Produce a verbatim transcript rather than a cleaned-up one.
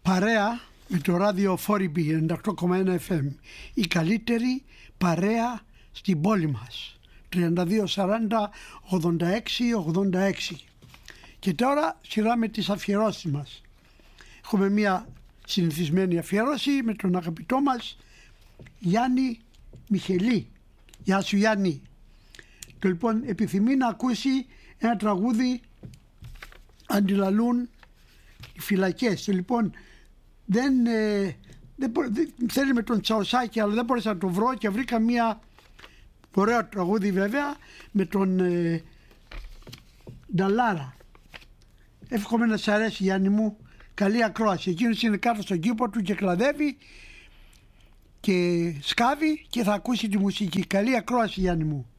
παρέα με το ράδιο φορ μπι ενενήντα οκτώ κόμμα ένα εφ εμ, η καλύτερη παρέα στην πόλη μας. τριάντα δύο σαράντα ογδόντα έξι ογδόντα έξι. Και τώρα σειρά με τις αφιερώσεις μας. Έχουμε μια συνηθισμένη αφιέρωση με τον αγαπητό μας Γιάννη Μιχελή. Γεια σου Γιάννη. Και λοιπόν επιθυμεί να ακούσει ένα τραγούδι «Αντιλαλούν οι φυλακές». Και λοιπόν δεν, ε, δεν, δεν θέλει με τον Τσαουσάκη, αλλά δεν μπορέσα να το βρω και βρήκα μια ωραίο τραγούδι βέβαια με τον ε, Νταλάρα. Εύχομαι να σ' αρέσει Γιάννη μου. Καλή ακρόαση. Εκείνος είναι κάτω στον κήπο του και κλαδεύει και σκάβει και θα ακούσει τη μουσική. Καλή ακρόαση Γιάννη μου.